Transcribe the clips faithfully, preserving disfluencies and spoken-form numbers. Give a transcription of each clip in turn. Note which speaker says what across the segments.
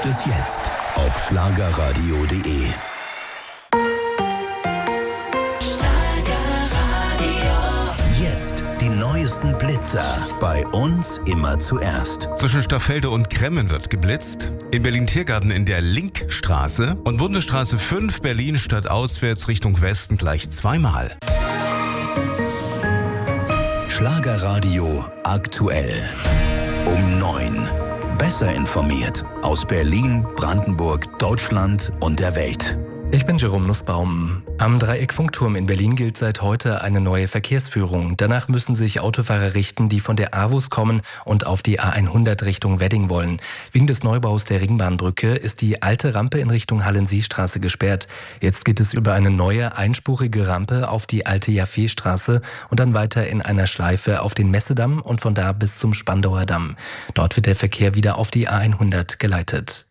Speaker 1: gibt es jetzt auf schlagerradio punkt de. Jetzt die neuesten Blitzer. Bei uns immer zuerst.
Speaker 2: Zwischen Staffelde und Kremmen wird geblitzt. In Berlin-Tiergarten in der Linkstraße und Bundesstraße fünf Berlin stadtauswärts Richtung Westen gleich zweimal.
Speaker 1: Schlagerradio aktuell. Um neun. Besser informiert aus Berlin, Brandenburg, Deutschland und der Welt.
Speaker 3: Ich bin Jerome Nussbaum. Am Dreieckfunkturm in Berlin gilt seit heute eine neue Verkehrsführung. Danach müssen sich Autofahrer richten, die von der A W U S kommen und auf die A hundert Richtung Wedding wollen. Wegen des Neubaus der Ringbahnbrücke ist die alte Rampe in Richtung Hallenseestraße gesperrt. Jetzt geht es über eine neue einspurige Rampe auf die alte Jaffeestraße und dann weiter in einer Schleife auf den Messedamm und von da bis zum Spandauer Damm. Dort wird der Verkehr wieder auf die A hundert geleitet.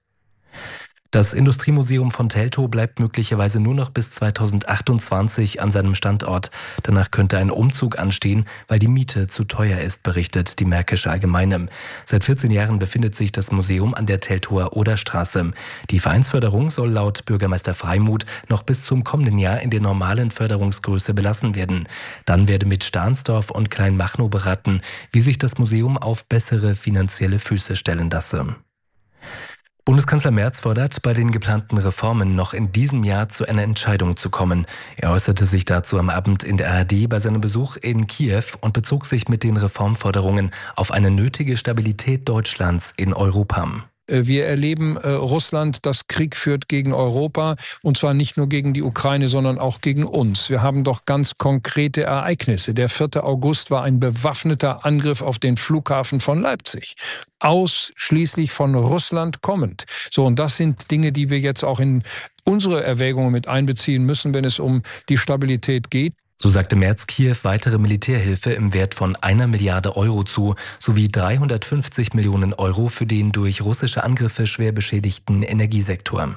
Speaker 3: Das Industriemuseum von Teltow bleibt möglicherweise nur noch bis zweitausendachtundzwanzig an seinem Standort. Danach könnte ein Umzug anstehen, weil die Miete zu teuer ist, berichtet die Märkische Allgemeine. Seit vierzehn Jahren befindet sich das Museum an der Teltower Oderstraße. Die Vereinsförderung soll laut Bürgermeister Freimuth noch bis zum kommenden Jahr in der normalen Förderungsgröße belassen werden. Dann werde mit Stahnsdorf und Kleinmachnow beraten, wie sich das Museum auf bessere finanzielle Füße stellen lasse. Bundeskanzler Merz fordert, bei den geplanten Reformen noch in diesem Jahr zu einer Entscheidung zu kommen. Er äußerte sich dazu am Abend in der A R D bei seinem Besuch in Kiew und bezog sich mit den Reformforderungen auf eine nötige Stabilität Deutschlands in Europa.
Speaker 4: Wir erleben äh, Russland, das Krieg führt gegen Europa, und zwar nicht nur gegen die Ukraine, sondern auch gegen uns. Wir haben doch ganz konkrete Ereignisse. Der vierte August war ein bewaffneter Angriff auf den Flughafen von Leipzig. Ausschließlich von Russland kommend. So, und das sind Dinge, die wir jetzt auch in unsere Erwägungen mit einbeziehen müssen, wenn es um die Stabilität geht.
Speaker 3: So sagte Merz Kiew weitere Militärhilfe im Wert von einer Milliarde Euro zu, sowie dreihundertfünfzig Millionen Euro für den durch russische Angriffe schwer beschädigten Energiesektor.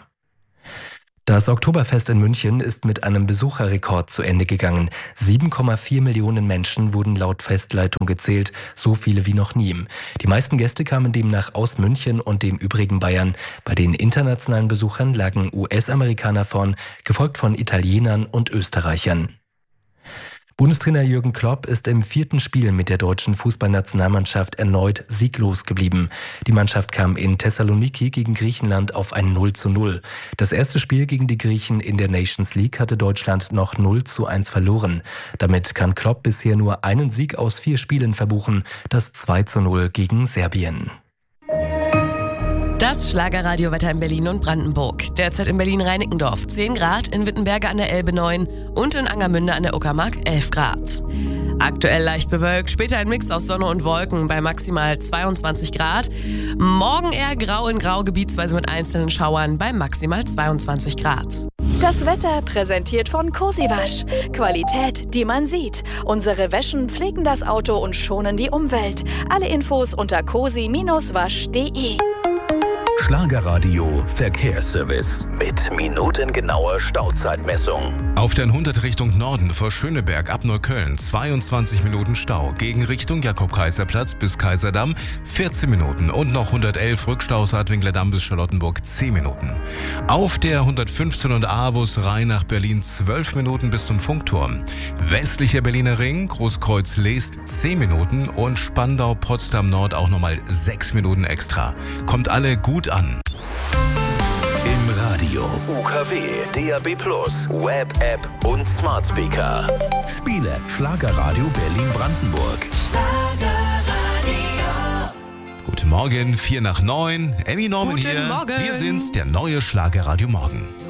Speaker 3: Das Oktoberfest in München ist mit einem Besucherrekord zu Ende gegangen. sieben Komma vier Millionen Menschen wurden laut Festleitung gezählt, so viele wie noch nie. Die meisten Gäste kamen demnach aus München und dem übrigen Bayern. Bei den internationalen Besuchern lagen U S-Amerikaner vorn, gefolgt von Italienern und Österreichern. Bundestrainer Jürgen Klopp ist im vierten Spiel mit der deutschen Fußballnationalmannschaft erneut sieglos geblieben. Die Mannschaft kam in Thessaloniki gegen Griechenland auf ein null zu null. Das erste Spiel gegen die Griechen in der Nations League hatte Deutschland noch null zu eins verloren. Damit kann Klopp bisher nur einen Sieg aus vier Spielen verbuchen, das zwei zu null gegen Serbien.
Speaker 5: Das Schlagerradio-Wetter in Berlin und Brandenburg. Derzeit in Berlin-Reinickendorf zehn Grad, in Wittenberge an der Elbe neun und in Angermünde an der Uckermark elf Grad. Aktuell leicht bewölkt, später ein Mix aus Sonne und Wolken bei maximal zweiundzwanzig Grad. Morgen eher grau in grau, gebietsweise mit einzelnen Schauern bei maximal zweiundzwanzig Grad.
Speaker 6: Das Wetter präsentiert von Cosiwasch. Qualität, die man sieht. Unsere Wäschen pflegen das Auto und schonen die Umwelt. Alle Infos unter cosi wasch punkt de.
Speaker 1: Schlagerradio Verkehrsservice mit minutengenauer Stauzeitmessung.
Speaker 2: Auf der hundert Richtung Norden vor Schöneberg ab Neukölln zweiundzwanzig Minuten Stau. Gegen Richtung Jakob-Kaiser-Platz bis Kaiserdamm vierzehn Minuten und noch hundertelf Rückstau Saatwinkler Damm bis Charlottenburg zehn Minuten. Auf der hundertfünfzehn und A W U S Rhein nach Berlin zwölf Minuten bis zum Funkturm. Westlicher Berliner Ring, Großkreuz-Leest zehn Minuten und Spandau-Potsdam Nord auch nochmal sechs Minuten extra. Kommt alle gut an.
Speaker 1: Im Radio, U K W, D A B plus, Web-App und Smart Speaker. Spiele Schlagerradio Berlin-Brandenburg.
Speaker 2: Schlagerradio. Guten Morgen, vier nach neun. Emmy Norman
Speaker 5: Guten
Speaker 2: hier.
Speaker 5: Morgen.
Speaker 2: Wir sind's, der neue Schlagerradio Morgen.